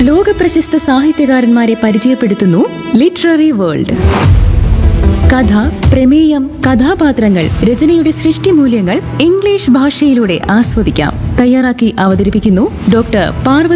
ലോകപ്രശസ്ത സാഹിത്യകാരന്മാരെ പരിചയപ്പെടുത്തുന്നു literary world. കഥ, പ്രമേയം, കഥാപാത്രങ്ങൾ, രചനയുടെ സൃഷ്ടിമൂല്യങ്ങൾ ഇംഗ്ലീഷ് ഭാഷയിലൂടെ ആസ്വദിക്കാം. തയ്യാറാക്കി അവതരിപ്പിക്കുന്നു ഡോക്ടർ പാർവതി